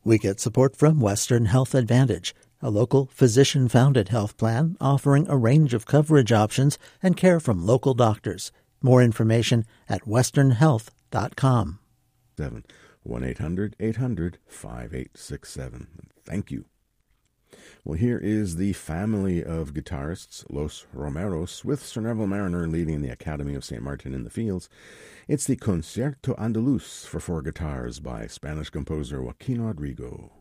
We get support from Western Health Advantage, a local physician-founded health plan offering a range of coverage options and care from local doctors. More information at westernhealth.com. 1-800-800-5867. Thank you. Well, here is the family of guitarists, Los Romeros, with Sir Neville Mariner leading the Academy of St. Martin in the Fields. It's the Concierto Andaluz for 4 guitars by Spanish composer Joaquin Rodrigo.